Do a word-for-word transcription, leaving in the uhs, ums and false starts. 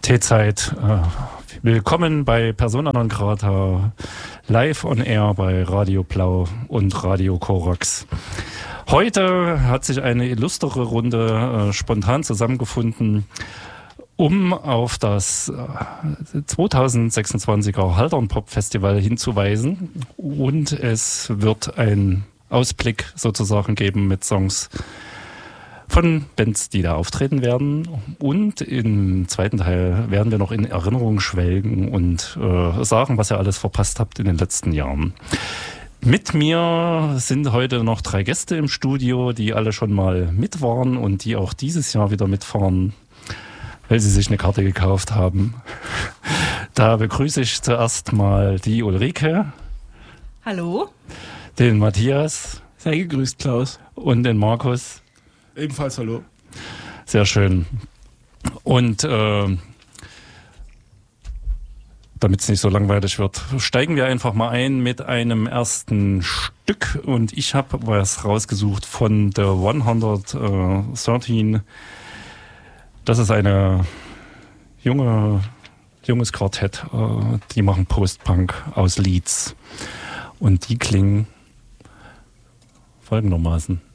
T-Zeit. Äh, willkommen bei Persona non grata, live on air bei Radio Blau und Radio Korax. Heute hat sich eine illustre Runde äh, spontan zusammengefunden, um auf das äh, zweitausendsechsundzwanziger Haldern Pop Festival hinzuweisen. Und es wird ein Ausblick sozusagen geben mit Songs von Bands, die da auftreten werden. Und im zweiten Teil werden wir noch in Erinnerung schwelgen und äh, sagen, was ihr alles verpasst habt in den letzten Jahren. Mit mir sind heute noch drei Gäste im Studio, die alle schon mal mit waren und die auch dieses Jahr wieder mitfahren, weil sie sich eine Karte gekauft haben. Da begrüße ich zuerst mal die Ulrike. Hallo. Den Matthias. Sei gegrüßt, Klaus. Und den Markus. Ebenfalls hallo. Sehr schön. Und äh, damit es nicht so langweilig wird, steigen wir einfach mal ein mit einem ersten Stück. Und ich habe was rausgesucht von The hundertdreizehn. Das ist eine junge, junges Quartett. Äh, die machen Post-Punk aus Leeds. Und die klingen folgendermaßen.